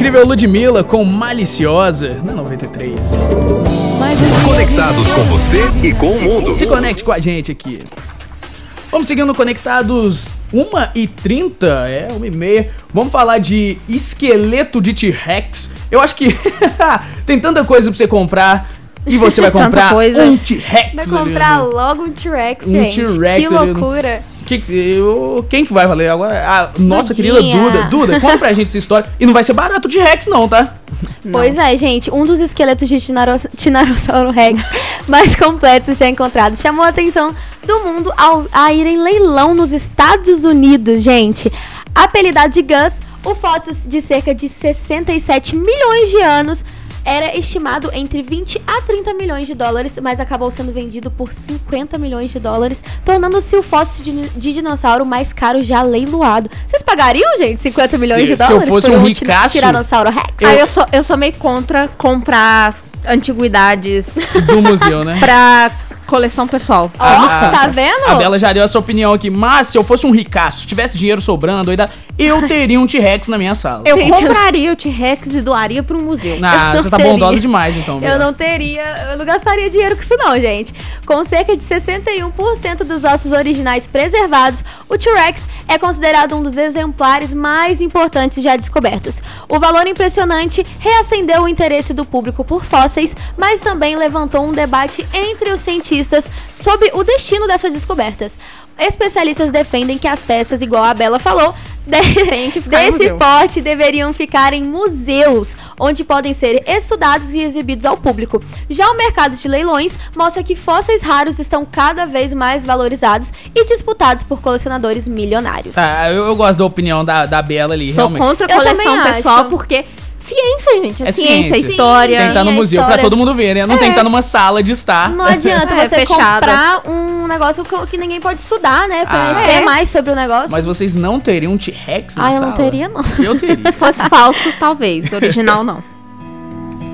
incrível Ludmilla com Maliciosa na 93. Conectados com você e com o mundo. Se conecte com a gente aqui. Vamos seguindo conectados 1h30, 1h30. Vamos falar de esqueleto de T-Rex. Eu acho que tem tanta coisa pra você comprar. E você vai comprar um T-Rex. Vai comprar logo um T-Rex, gente. T-Rex. Que loucura. Quem que vai valer agora? A nossa querida Duda. Duda, conta pra gente essa história. E não vai ser barato o T-Rex não, tá? Não. Pois é, gente. Um dos esqueletos de Tiranossauro Rex mais completos já encontrados chamou a atenção do mundo a ir em leilão nos Estados Unidos, gente. Apelidado de Gus, o fóssil de cerca de 67 milhões de anos era estimado entre 20 a 30 milhões de dólares, mas acabou sendo vendido por 50 milhões de dólares, tornando-se o fóssil de dinossauro mais caro já leiloado. Vocês pagariam, gente, 50 milhões de dólares se eu fosse por um ricaço, Tiranossauro Rex? Eu sou meio contra comprar antiguidades do museu, né? Pra coleção pessoal. Tá vendo? A Bela já deu essa opinião aqui. Mas se eu fosse um ricaço, se tivesse dinheiro sobrando, eu teria um T-Rex na minha sala. Eu compraria o T-Rex e doaria para um museu. Você tá bondosa demais, então. Eu não gastaria dinheiro com isso não, gente. Com cerca de 61% dos ossos originais preservados, o T-Rex é considerado um dos exemplares mais importantes já descobertos. O valor impressionante reacendeu o interesse do público por fósseis, mas também levantou um debate entre os cientistas sobre o destino dessas descobertas. Especialistas defendem que as peças, igual a Bela falou, desse porte deveriam ficar em museus, onde podem ser estudados e exibidos ao público. Já o mercado de leilões mostra que fósseis raros estão cada vez mais valorizados e disputados por colecionadores milionários. Eu gosto da opinião da Bela ali, realmente. Sou contra a coleção pessoal, porque ciência, gente. É ciência, história. Tem que estar no museu pra todo mundo ver, né? Não tem que estar numa sala de estar. Não adianta você comprar um negócio que ninguém pode estudar, né? Pra ver mais sobre o negócio. Mas vocês não teriam um T-Rex na sala? Eu não teria, não. Eu teria. Se fosse falso, talvez. Original, não.